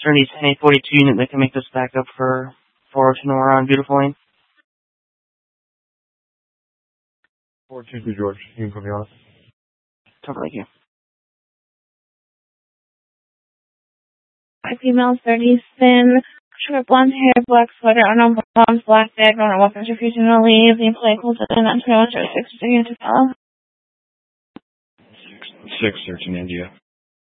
Serenity 10842 unit that can make this back up for 402 Nora on Beautiful Lane. 422 George, you can put me on it. Thank you. 5 females, 30 thin, short blonde hair, black sweater, unknown bombs, black bag, unknown weapons, refusing to leave. The employee calls it in on 2106 to follow. 6, 13 India.